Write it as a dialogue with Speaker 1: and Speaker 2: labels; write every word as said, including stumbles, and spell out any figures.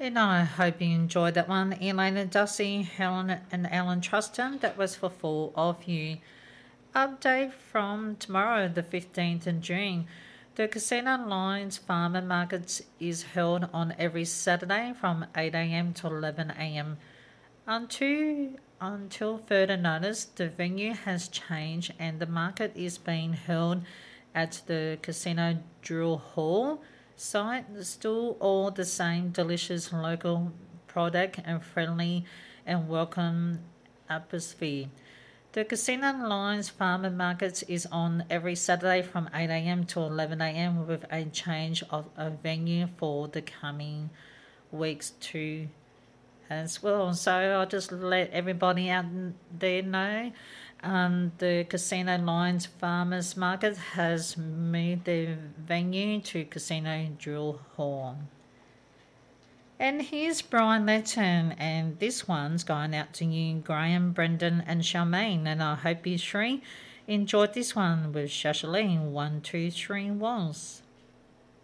Speaker 1: And I hope you enjoyed that one. Elena Dussy, Helen and Alan Truston. That was for four of you. Update from tomorrow, the fifteenth of June. The Casino Lines Farmer Markets is held on every Saturday from eight a.m. to eleven a.m. Until, until further notice, the venue has changed and the market is being held at the Casino Drill Hall site. Still all the same delicious local product and friendly and welcome atmosphere. The Casino Lines Farmer Markets is on every Saturday from eight a.m. to eleven a.m. with a change of a venue for the coming weeks too as well. So I'll just let everybody out there know um, the Casino Lines Farmers Market has moved their venue to Casino Drill Hall. And here's Brian Letton, and this one's going out to you, Graham, Brendan and Charmaine, and I hope you three enjoyed this one with Shashaleen one two three Walls.